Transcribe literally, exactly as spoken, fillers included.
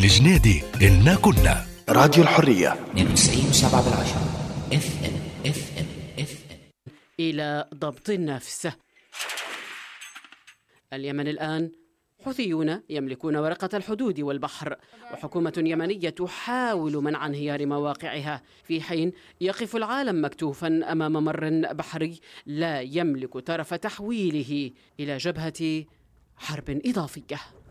الجنيدي، إنا كنا راديو الحرية اثنين وتسعين وسبعة بالعشرة اف ام اف ام اف ام. إلى ضبط النفس. اليمن الآن حوثيون يملكون ورقة الحدود والبحر، وحكومة يمنية تحاول منع انهيار مواقعها، في حين يقف العالم مكتوفا أمام ممر بحري لا يملك طرف تحويله إلى جبهة حرب إضافية.